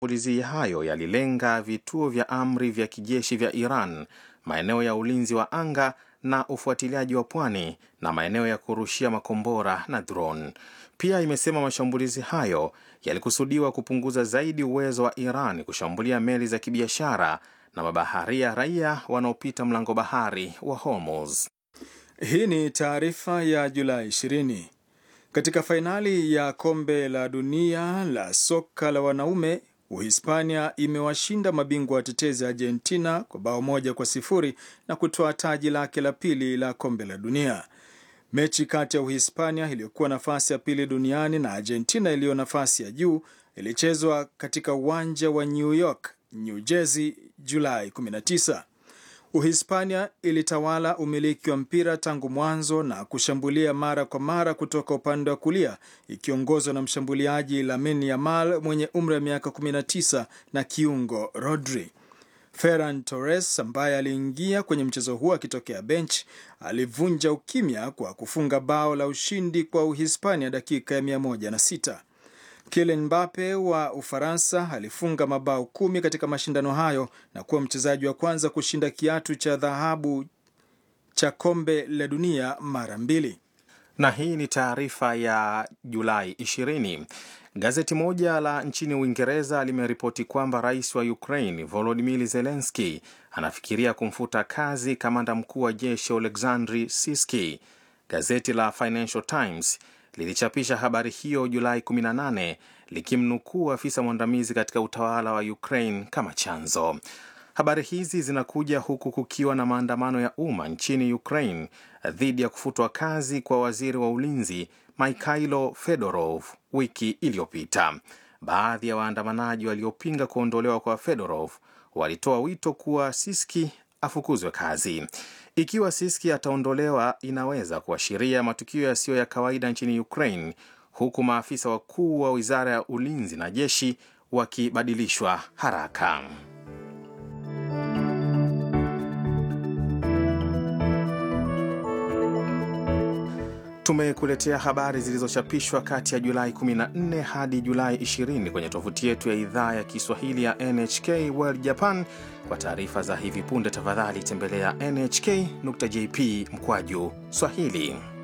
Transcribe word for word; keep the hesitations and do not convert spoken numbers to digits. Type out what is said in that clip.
mashambulizi hayo yalilenga vituo vya amri vya kijeshi vya Iran, maeneo ya ulinzi wa anga na ufuatiliaji wa pwani na maeneo ya kurushia makombora na drone. Pia imesema mashambulizi hayo yalikusudiwa kupunguza zaidi uwezo wa Iran kushambulia meli za kibiashara na mabaharia raia wanaopita mlango bahari wa Hormuz. Hii ni taarifa ya Julai ishirini. Katika fainali ya kombe la dunia la soka la wanaume, Uhispania imewashinda mabingwa watetezi Argentina kwa bao moja kwa sifuri na kutoa taji lake la pili la kombe la dunia. Mechi kati ya Uhispania iliyokuwa nafasi ya pili duniani na Argentina iliyo nafasi ya juu ilichezwa katika uwanja wa New York, New Jersey, Julai kumi na tisa. Uhispania ilitawala umiliki wa mpira tangu mwanzo na kushambulia mara kwa mara kutoka upande wa kulia, ikiongozwa na mshambuliaji Lamine Yamal mwenye umri wa miaka kumi na tisa na kiungo Rodri. Ferran Torres ambaye aliingia kwenye mchezo huo akitokea bench alivunja ukimya kwa kufunga bao la ushindi kwa Uhispania dakika ya mia moja na sita. Kylian Mbappe wa Ufaransa alifunga mabao kumi katika mashindano hayo na kuwa mchezaji wa kwanza kushinda kiatu cha dhahabu cha kombe la dunia mara mbili. Na hii ni taarifa ya Julai ishirini. Gazeti moja la nchini Uingereza limeripoti kwamba rais wa Ukraine Volodymyr Zelensky anafikiria kumfuta kazi kamanda mkuu wa jeshi Oleksandr Syrskyi. Gazeti la Financial Times lilichapisha habari hiyo Julai kumi na nane likimnukuu afisa mwandamizi katika utawala wa Ukraine kama chanzo. Habari hizi zinakuja huku kukiwa na maandamano ya umma nchini Ukraine dhidi ya kufutwa kazi kwa waziri wa ulinzi Mikhailo Fedorov wiki iliyopita. Baadhi ya waandamanaji waliopinga kuondolewa kwa Fedorov walitoa wito kuwa Syrskyi afukuzwe kazi. Ikiwa Syrskyi ataondolewa, inaweza kuashiria matukio yasiyo ya kawaida nchini Ukraine, huku maafisa wakuu wa wizara ya ulinzi na jeshi wakibadilishwa haraka. Tumekuletea habari zilizochapishwa kati ya Julai kumi na nne hadi Julai ishirini kwenye tovuti yetu ya idhaa ya Kiswahili ya N H K World Japan. Kwa taarifa za hivi punde, tafadhali tembelea N H K dot J P mkwaju Swahili.